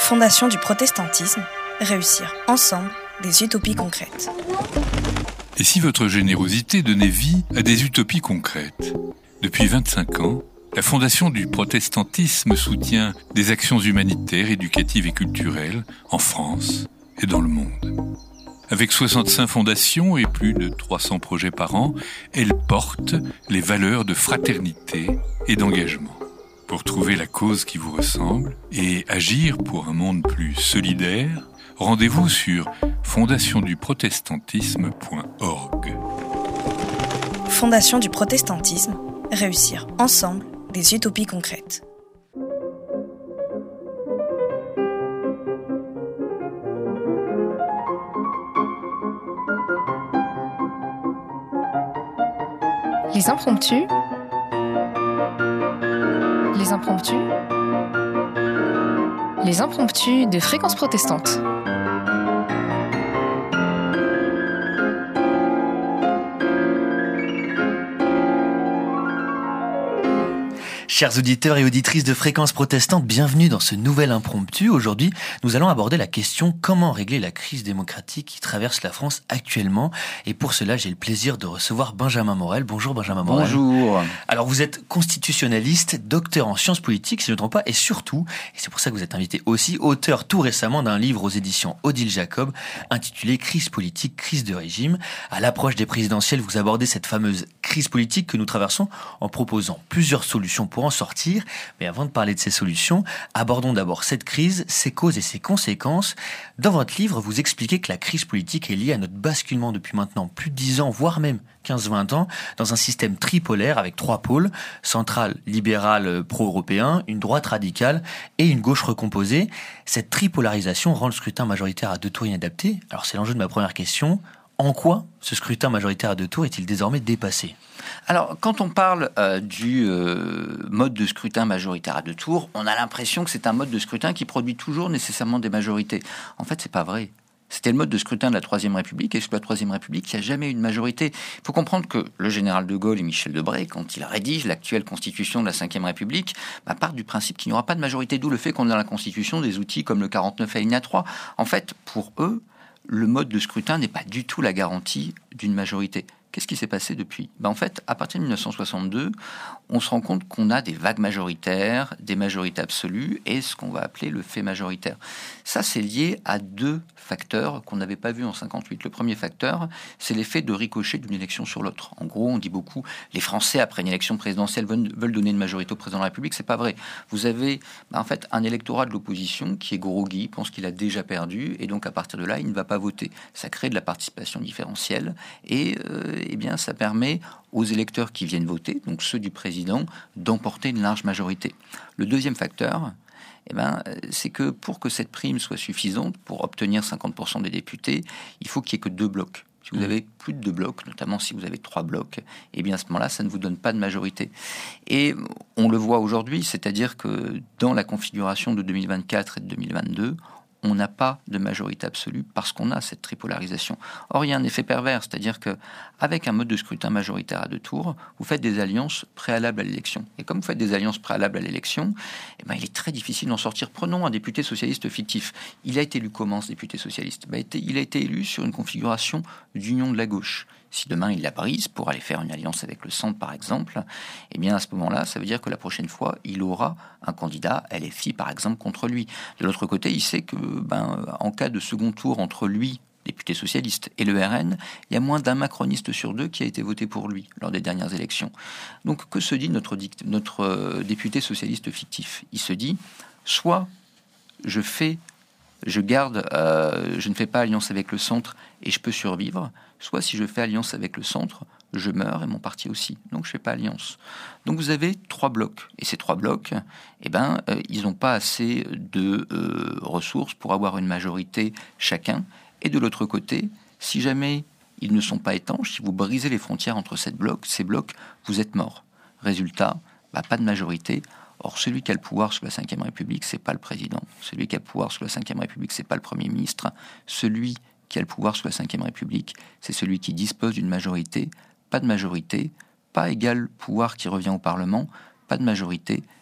Fondation du protestantisme, réussir ensemble des utopies concrètes. Et si votre générosité donnait vie à des utopies concrètes ? Depuis 25 ans, la Fondation du protestantisme soutient des actions humanitaires, éducatives et culturelles en France et dans le monde. Avec 65 fondations et plus de 300 projets par an, elle porte les valeurs de fraternité et d'engagement. Pour trouver la cause qui vous ressemble et agir pour un monde plus solidaire, rendez-vous sur fondationduprotestantisme.org. Fondation du protestantisme, réussir ensemble des utopies concrètes. Les impromptus. Les impromptus. Les impromptus de Fréquence Protestante. Chers auditeurs et auditrices de Fréquence Protestante, bienvenue dans ce nouvel impromptu. Aujourd'hui, nous allons aborder la question comment régler la crise démocratique qui traverse la France actuellement. Et pour cela, j'ai le plaisir de recevoir Benjamin Morel. Bonjour Benjamin Morel. Bonjour. Alors vous êtes constitutionnaliste, docteur en sciences politiques, si je ne me trompe pas, et surtout, et c'est pour ça que vous êtes invité aussi, auteur tout récemment d'un livre aux éditions Odile Jacob, intitulé Crise politique, crise de régime. À l'approche des présidentielles, vous abordez cette fameuse crise politique que nous traversons en proposant plusieurs solutions pour en sortir. Mais avant de parler de ces solutions, abordons d'abord cette crise, ses causes et ses conséquences. Dans votre livre, vous expliquez que la crise politique est liée à notre basculement depuis maintenant plus de 10 ans, voire même 15-20 ans, dans un système tripolaire avec 3 pôles, central, libéral, pro-européen, une droite radicale et une gauche recomposée. Cette tripolarisation rend le scrutin majoritaire à 2 tours inadapté. Alors c'est l'enjeu de ma première question. En quoi ce scrutin majoritaire à 2 tours est-il désormais dépassé ? Alors, quand on parle du mode de scrutin majoritaire à 2 tours, on a l'impression que c'est un mode de scrutin qui produit toujours nécessairement des majorités. En fait, c'est pas vrai. C'était le mode de scrutin de la Troisième République, et sous la Troisième République, il n'y a jamais eu de majorité. Il faut comprendre que le général de Gaulle et Michel Debré, quand ils rédigent l'actuelle constitution de la Ve République, partent du principe qu'il n'y aura pas de majorité, d'où le fait qu'on a dans la constitution des outils comme le 49 alinéa 3. En fait, pour eux, le mode de scrutin n'est pas du tout la garantie d'une majorité. Qu'est-ce qui s'est passé depuis ? En fait, à partir de 1962, on se rend compte qu'on a des vagues majoritaires, des majorités absolues et ce qu'on va appeler le fait majoritaire. Ça, c'est lié à 2 facteurs qu'on n'avait pas vus en 58. Le premier facteur, c'est l'effet de ricochet d'une élection sur l'autre. En gros, on dit beaucoup, les Français, après une élection présidentielle, veulent donner une majorité au président de la République. C'est pas vrai. Vous avez, en fait, un électorat de l'opposition qui est groggy, pense qu'il a déjà perdu et donc à partir de là, il ne va pas voter. Ça crée de la participation différentielle et eh bien, ça permet aux électeurs qui viennent voter, donc ceux du président, d'emporter une large majorité. Le deuxième facteur, c'est que pour que cette prime soit suffisante, pour obtenir 50% des députés, il faut qu'il n'y ait que 2 blocs. Si vous avez plus de 2 blocs, notamment si vous avez 3 blocs, eh bien à ce moment-là, ça ne vous donne pas de majorité. Et on le voit aujourd'hui, c'est-à-dire que dans la configuration de 2024 et de 2022, on n'a pas de majorité absolue parce qu'on a cette tripolarisation. Or, il y a un effet pervers, c'est-à-dire qu'avec un mode de scrutin majoritaire à 2 tours, vous faites des alliances préalables à l'élection. Et comme vous faites des alliances préalables à l'élection, il est très difficile d'en sortir. Prenons un député socialiste fictif. Il a été élu comment, ce député socialiste ? Il a été élu sur une configuration d'union de la gauche. Si demain il la brise pour aller faire une alliance avec le centre, par exemple, eh bien à ce moment-là, ça veut dire que la prochaine fois, il aura un candidat LFI, par exemple, contre lui. De l'autre côté, il sait que, en cas de second tour entre lui, député socialiste, et le RN, il y a moins d'un macroniste sur 2 qui a été voté pour lui lors des dernières élections. Donc, que se dit notre député socialiste fictif ? Il se dit, soit je ne fais pas alliance avec le centre et je peux survivre, soit si je fais alliance avec le centre, je meurs et mon parti aussi. Donc je ne fais pas alliance. Donc vous avez 3 blocs. Et ces 3 blocs, ils n'ont pas assez de ressources pour avoir une majorité chacun. Et de l'autre côté, si jamais ils ne sont pas étanches, si vous brisez les frontières entre ces blocs, vous êtes mort. Résultat, pas de majorité. Or, celui qui a le pouvoir sous la Ve République, c'est pas le président. Celui qui a le pouvoir sous la Ve République, c'est pas le Premier ministre. Celui qui a le pouvoir sous la Ve République, c'est celui qui dispose d'une majorité. Pas de majorité, pas égal pouvoir qui revient au Parlement. Pas de majorité,